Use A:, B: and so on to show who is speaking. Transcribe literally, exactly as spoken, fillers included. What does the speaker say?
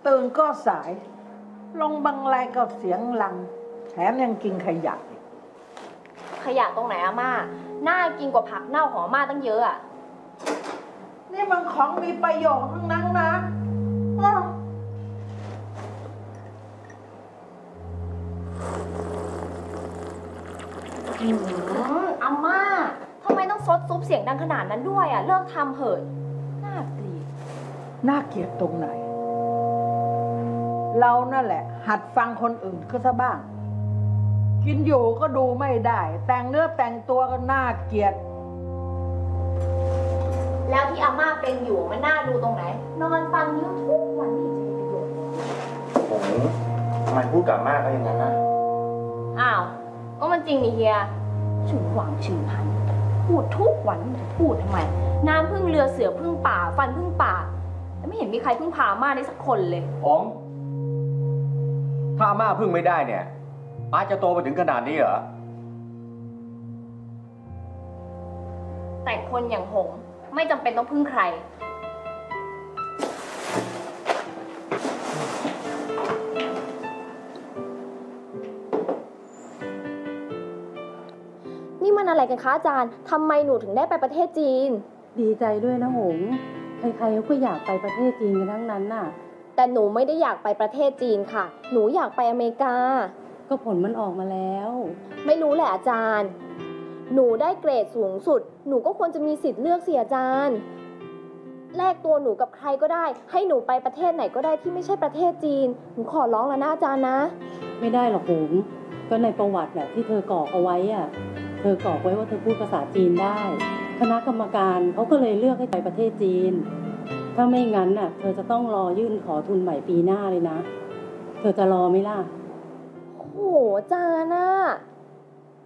A: ตื่นก็สายลงบังไลก็เสียงลังแถมยังกินขยะ
B: ขยะตรงไหนอาม่าน่ากินกว่าผักเน่าของอาม่าตั้งเยอะอ่ะ
A: นี่มันของมีประโยชน์ทั้งนั้นนะ
B: อืมอาม่าทำไมต้องซดซุปเสียงดังขนาดนั้นด้วยอ่ะเลิกทำเถอะน่าเกลียด
A: น่าเกลียดตรงไหนเรานั่นแหละหัดฟังคนอื่นก็ซะบ้างกินอยู่ก็ดูไม่ได้แต่งเนื้อแต่งตัวก็น่าเกลียด
B: แล้วที่อาม่าเป็นอยู่มันน่าดูตรงไหนนอนฟังนิ้วทุกวันนี่จะมีประโยชน์
C: ผมทำไมพูดกับอาม่าก็อย่างนั้นนะ
B: อ้าวก็มันจริงนี่เฮียถึงหวังชื่อพันพูดทุกวันจะพูดทำไมน้ำพึ่งเรือเสือพึ่งป่าฟันพึ่งป่าแต่ไม่เห็นมีใครพึ่งพาอาม่าได้สักคนเลย
C: ผมถ้าอาม่าพึ่งไม่ได้เนี่ยป้าจะโตไปถึงขนาดนี้เหรอ
B: แต่คนอย่างหงไม่จำเป็นต้องพึ่งใครนี่มันอะไรกันคะอาจารย์ทำไมหนูถึงได้ไปประเทศจีน
D: ดีใจด้วยนะหงใครๆเขาก็อยากไปประเทศจีนกันทั้งนั้นน่ะ
B: แต่หนูไม่ได้อยากไปประเทศจีนค่ะหนูอยากไปอเมริกา
D: ก็ผลมันออกมาแล้ว
B: ไม่รู้แหละอาจารย์หนูได้เกรดสูงสุดหนูก็ควรจะมีสิทธิ์เลือกสิอาจารย์แลกตัวหนูกับใครก็ได้ให้หนูไปประเทศไหนก็ได้ที่ไม่ใช่ประเทศจีนหนูขอร้องแล้วนะอาจารย์นะ
D: ไม่ได้หรอกหงก็ในประวัติแหละที่เธอกรอกเอาไว้อะเธอกรอกไว้ว่าเธอพูดภาษาจีนได้คณะกรรมการเขาก็เลยเลือกให้ไปประเทศจีนถ้าไม่งั้นน่ะเธอจะต้องรอยื่นขอทุนใหม่ปีหน้าเลยนะเธอจะรอไหมล่ะ
B: โหอาจารย์น่ะ